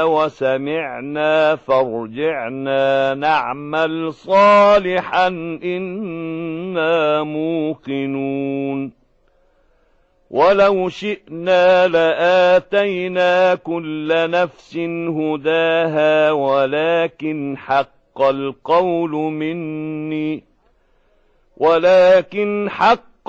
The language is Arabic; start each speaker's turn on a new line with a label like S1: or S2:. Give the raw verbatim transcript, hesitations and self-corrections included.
S1: وسمعنا فارجعنا نعمل صالحا إنا موقنون ولو شئنا لآتينا كل نفس هداها ولكن حق القول مني ولكن حق